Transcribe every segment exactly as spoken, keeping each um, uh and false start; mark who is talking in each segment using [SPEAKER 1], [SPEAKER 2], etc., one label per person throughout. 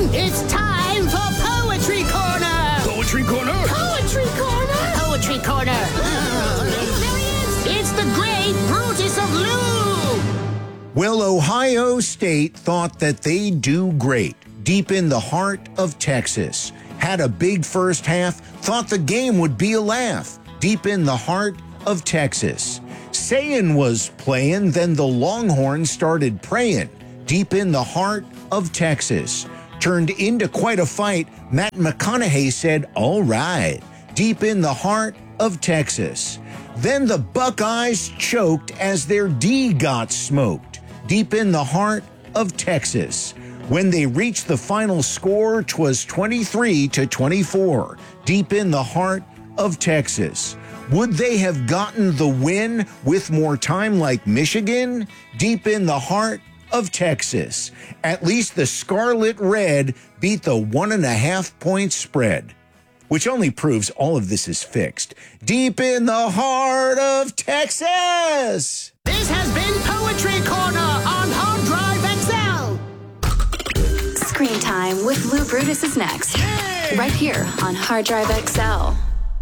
[SPEAKER 1] It's time for Poetry Corner!
[SPEAKER 2] Poetry Corner?
[SPEAKER 1] Poetry Corner! Poetry Corner! There he is! It's the great Brutus of Lou!
[SPEAKER 3] Well, Ohio State thought that they'd do great deep in the heart of Texas. Had a big first half, thought the game would be a laugh deep in the heart of Texas. Saying was playing, then the Longhorns started praying deep in the heart of Texas. Turned into quite a fight. Matt McConaughey said, all right, deep in the heart of Texas. Then the Buckeyes choked as their D got smoked deep in the heart of Texas. When they reached the final score, 'twas twenty-three to twenty-four, deep in the heart of Texas. Would they have gotten the win with more time like Michigan? Deep in the heart of Texas. At least the Scarlet Red beat the one and a half point spread, which only proves all of this is fixed. Deep in the heart of Texas!
[SPEAKER 1] This has been Poetry Corner on Hard Drive X L.
[SPEAKER 4] Screen Time with Lou Brutus is next.
[SPEAKER 1] Yay!
[SPEAKER 4] Right here on Hard Drive X L.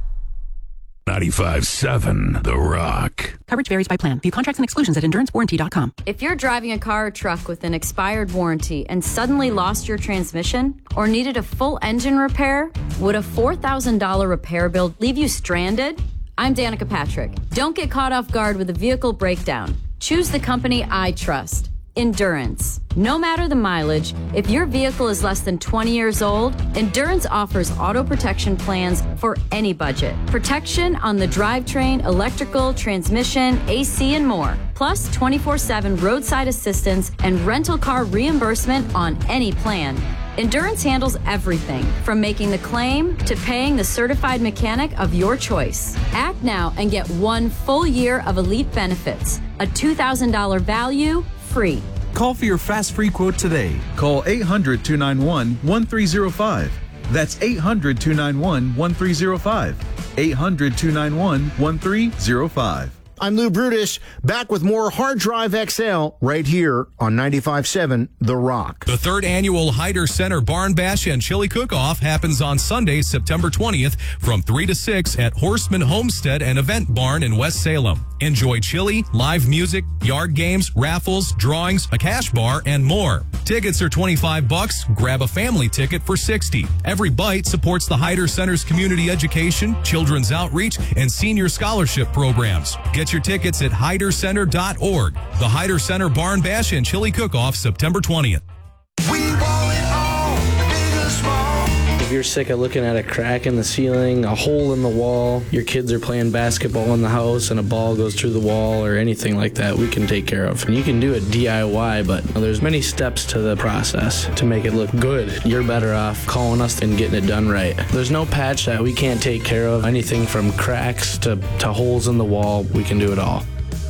[SPEAKER 2] ninety-five point seven The Rock.
[SPEAKER 5] Coverage varies by plan. View contracts and exclusions at endurance warranty dot com.
[SPEAKER 6] If you're driving a car or truck with an expired warranty and suddenly lost your transmission or needed a full engine repair, would a four thousand dollars repair bill leave you stranded? I'm Danica Patrick. Don't get caught off guard with a vehicle breakdown. Choose the company I trust. Endurance. No matter the mileage, if your vehicle is less than twenty years old, Endurance offers auto protection plans for any budget. Protection on the drivetrain, electrical, transmission, A C, and more. Plus twenty-four seven roadside assistance and rental car reimbursement on any plan. Endurance handles everything from making the claim to paying the certified mechanic of your choice. Act now and get one full year of elite benefits. A two thousand dollars value, free.
[SPEAKER 7] Call for your fast free quote today. Call eight hundred, two nine one, one three zero five. That's eight hundred, two nine one, one three zero five. eight hundred, two nine one, one three zero five.
[SPEAKER 3] I'm Lou Brutus, back with more Hard Drive X L right here on ninety-five point seven The Rock.
[SPEAKER 8] The third annual Hyder Center Barn Bash and Chili Cook-Off happens on Sunday, September twentieth from three to six at Horseman Homestead and Event Barn in West Salem. Enjoy chili, live music, yard games, raffles, drawings, a cash bar, and more. Tickets are twenty-five bucks. Grab a family ticket for sixty. Every bite supports the Hyder Center's community education, children's outreach, and senior scholarship programs. Get your tickets at hyder center dot org. The Hyder Center Barn Bash and Chili Cook-Off, September twentieth.
[SPEAKER 9] We want it all, big or small.
[SPEAKER 10] If you're sick of looking at a crack in the ceiling, a hole in the wall, your kids are playing basketball in the house and a ball goes through the wall or anything like that, we can take care of. And you can do it D I Y, but there's many steps to the process to make it look good. You're better off calling us and getting it done right. There's no patch that we can't take care of. Anything from cracks to, to holes in the wall, we can do it all.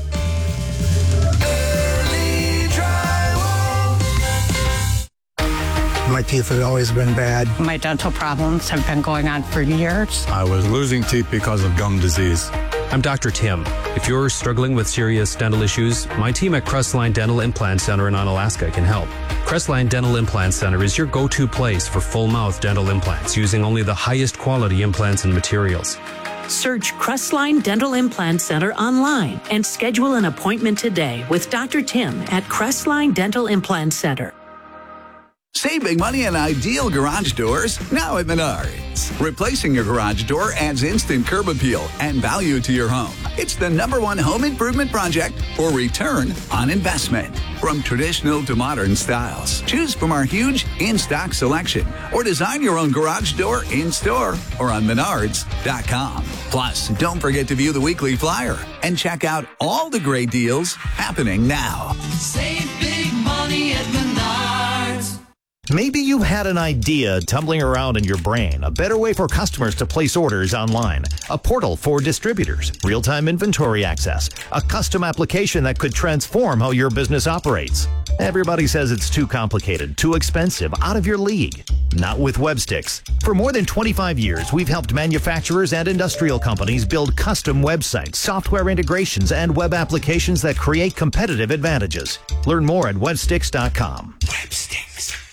[SPEAKER 11] My teeth have always been bad.
[SPEAKER 12] My dental problems have been going on for years.
[SPEAKER 13] I was losing teeth because of gum disease.
[SPEAKER 14] I'm Doctor Tim. If you're struggling with serious dental issues, my team at Crestline Dental Implant Center in Onalaska can help. Crestline Dental Implant Center is your go-to place for full-mouth dental implants using only the highest quality implants and materials.
[SPEAKER 15] Search Crestline Dental Implant Center online and schedule an appointment today with Doctor Tim at Crestline Dental Implant Center.
[SPEAKER 16] Save big money on ideal garage doors now at Menards. Replacing your garage door adds instant curb appeal and value to your home. It's the number one home improvement project for return on investment. From traditional to modern styles, choose from our huge in-stock selection or design your own garage door in-store or on menards dot com. Plus, don't forget to view the weekly flyer and check out all the great deals happening now.
[SPEAKER 9] Save big money at Menards.
[SPEAKER 17] Maybe you had an idea tumbling around in your brain, a better way for customers to place orders online, a portal for distributors, real-time inventory access, a custom application that could transform how your business operates. Everybody says it's too complicated, too expensive, out of your league. Not with Websticks. For more than twenty-five years, we've helped manufacturers and industrial companies build custom websites, software integrations, and web applications that create competitive advantages. Learn more at websticks dot com.
[SPEAKER 9] Websticks.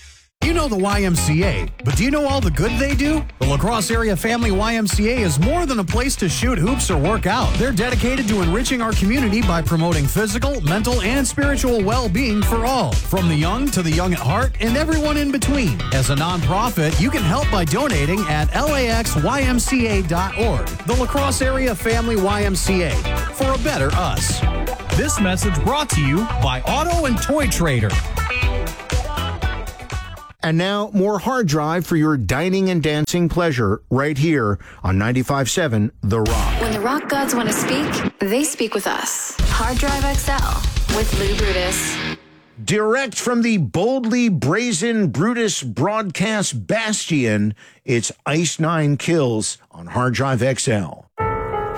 [SPEAKER 18] You know the Y M C A, but do you know all the good they do? The La Crosse Area Family Y M C A is more than a place to shoot hoops or work out. They're dedicated to enriching our community by promoting physical, mental, and spiritual well-being for all, from the young to the young at heart and everyone in between. As a nonprofit, you can help by donating at L A X Y M C A dot org. The La Crosse Area Family Y M C A, for a better us.
[SPEAKER 19] This message brought to you by Auto and Toy Trader.
[SPEAKER 3] And now, more Hard Drive for your dining and dancing pleasure right here on ninety-five point seven The Rock.
[SPEAKER 4] When the rock gods want to speak, they speak with us. Hard Drive X L with Lou Brutus.
[SPEAKER 3] Direct from the boldly brazen Brutus broadcast bastion, it's Ice Nine Kills on Hard Drive X L.